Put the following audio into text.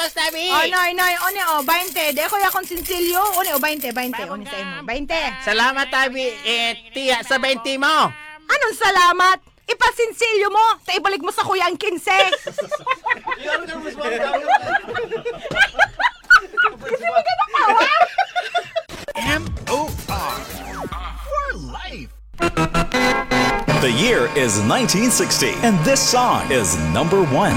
Mas tabi. Noy, one 20. De ko ya konsinsilyo. One 20. One sa imo. 20. Salamat tabi, tiya sa 20 mo. Anong salamat? Ipasinsilyo mo. Ta ibalik mo sa kuya ang 15. M.O.R. For life. The year is 1960, and this song is #1.